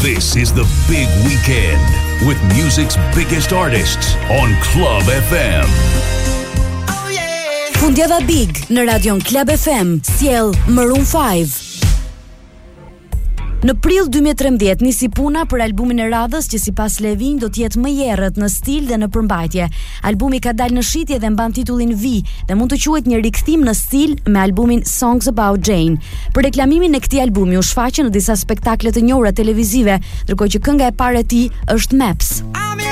This is the big weekend with music's biggest artists on Club FM. Fundjava Big në Radion Club FM sjell Maroon 5. Në prill 2013 nisi puna për albumin e radhës që sipas Levin do të jetë më i errët në stil dhe në përmbajtje. Albumi ka dalë në shitje dhe mban titullin V dhe mund të quhet një rikthim në stil me albumin Songs About Jane. Për reklamimin e këtij albumi u shfaqe në disa spektakle të njohura televizive, ndërkohë që kënga e parë e tij është Maps.